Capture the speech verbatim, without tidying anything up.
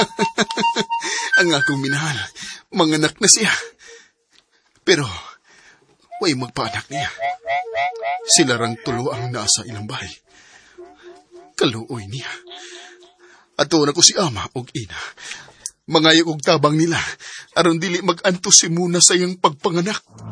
Ang akong minahal, manganak na siya. Pero, way magpaanak niya. Sila rang tulo ang nasa ilang bahay. Kaluoy niya. Ato na ko si ama og ina. Mangayog og tabang nila, aron dili mag-antos si Muna sa iyang pagpanganak.